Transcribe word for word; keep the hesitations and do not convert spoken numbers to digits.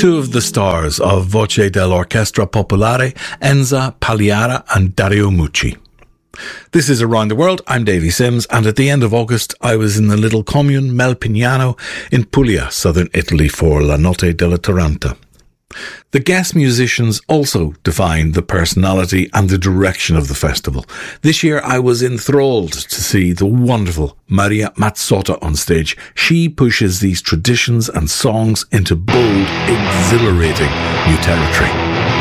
Two of the stars of Voce dell'Orchestra Popolare, Enza Pagliara and Dario Mucci. This is Around the World. I'm Davy Sims, and at the end of August I was in the little commune Melpignano in Puglia, southern Italy, for La Notte della Taranta. The guest musicians also define the personality and the direction of the festival. This year I was enthralled to see the wonderful Maria Mazzotta on stage. She pushes these traditions and songs into bold, exhilarating new territory.